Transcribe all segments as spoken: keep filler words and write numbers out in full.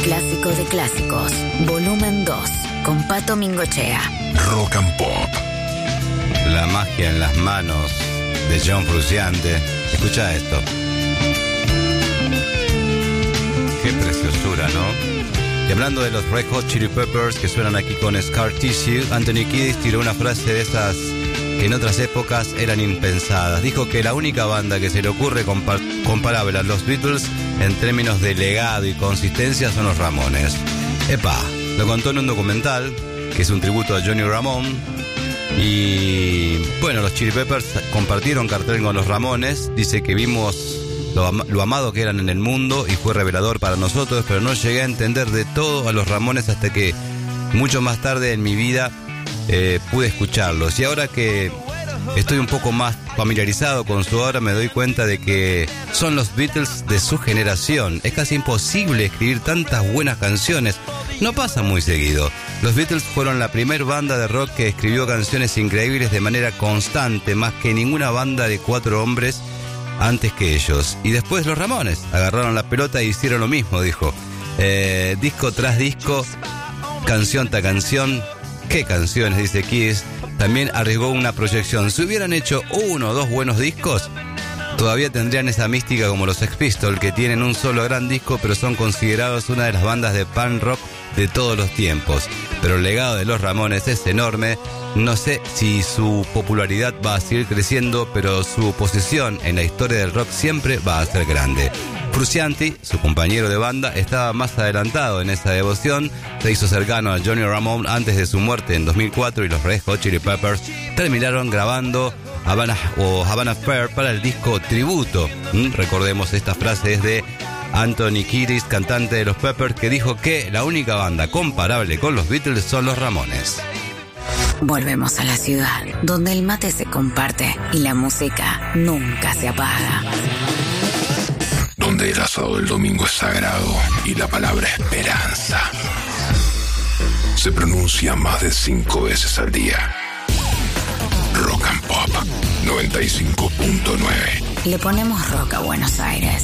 Clásico de Clásicos, volumen dos, con Pato Mingochea. Rock and Pop. La magia en las manos de John Frusciante. Escucha esto. Qué preciosura, ¿no? Y hablando de los Red Hot Chili Peppers que suenan aquí con Scar Tissue, Anthony Kiedis tiró una frase de esas que en otras épocas eran impensadas. Dijo que la única banda que se le ocurre compar- comparable a los Beatles en términos de legado y consistencia son los Ramones. Epa, lo contó en un documental que es un tributo a Johnny Ramone. Y bueno, los Chili Peppers compartieron cartel con los Ramones. Dice que vimos lo, am- lo amado que eran en el mundo y fue revelador para nosotros, pero no llegué a entender de todo a los Ramones hasta que mucho más tarde en mi vida eh, pude escucharlos. Y ahora que estoy un poco más familiarizado con su obra, me doy cuenta de que son los Beatles de su generación. Es casi imposible escribir tantas buenas canciones. No pasa muy seguido. Los Beatles fueron la primer banda de rock que escribió canciones increíbles de manera constante, más que ninguna banda de cuatro hombres antes que ellos. Y después los Ramones agarraron la pelota e hicieron lo mismo, dijo. Eh, disco tras disco, canción tras canción. ¿Qué canciones? Dice Kiss. También arriesgó una proyección. Si hubieran hecho uno o dos buenos discos, todavía tendrían esa mística como los Sex Pistols, que tienen un solo gran disco, pero son considerados una de las bandas de punk rock de todos los tiempos. Pero el legado de los Ramones es enorme. No sé si su popularidad va a seguir creciendo, pero su posición en la historia del rock siempre va a ser grande. Frusciante, su compañero de banda, estaba más adelantado en esa devoción. Se hizo cercano a Johnny Ramone antes de su muerte en dos mil cuatro y los Red Hot Chili Peppers terminaron grabando Havana o Havana Fair para el disco tributo. ¿Mm? Recordemos esta frase es de Anthony Kiedis, cantante de los Peppers, que dijo que la única banda comparable con los Beatles son los Ramones. Volvemos a la ciudad, donde el mate se comparte y la música nunca se apaga. Donde el asado del domingo es sagrado y la palabra esperanza se pronuncia más de cinco veces al día. Rock and Pop noventa y cinco punto nueve. Le ponemos rock a Buenos Aires.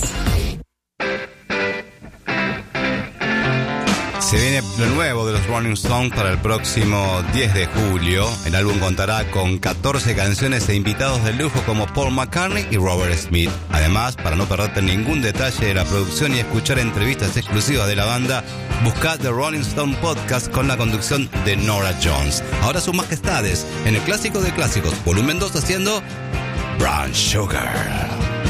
Se viene lo nuevo de los Rolling Stones para el próximo diez de julio. El álbum contará con catorce canciones e invitados de lujo como Paul McCartney y Robert Smith. Además, para no perderte ningún detalle de la producción y escuchar entrevistas exclusivas de la banda, buscad The Rolling Stone Podcast con la conducción de Norah Jones. Ahora sus majestades en el Clásico de Clásicos, volumen dos, haciendo Brown Sugar.